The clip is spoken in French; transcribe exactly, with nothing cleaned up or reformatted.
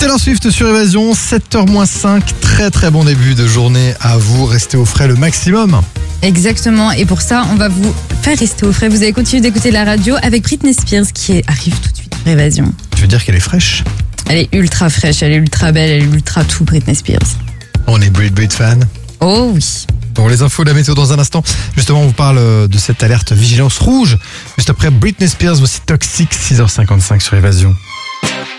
Taylor Swift sur Évasion, sept heures moins cinq. Très très bon début de journée à vous. Restez au frais le maximum. Exactement, et pour ça, on va vous faire rester au frais. Vous allez continuer d'écouter la radio avec Britney Spears qui arrive tout de suite sur Évasion. Tu veux dire qu'elle est fraîche? Elle est ultra fraîche, elle est ultra belle, elle est ultra tout, Britney Spears. On est Brit Brit fan. Oh oui. Bon, les infos de la météo dans un instant. Justement, on vous parle de cette alerte vigilance rouge. Juste après Britney Spears, voici Toxic, six heures cinquante-cinq sur Évasion.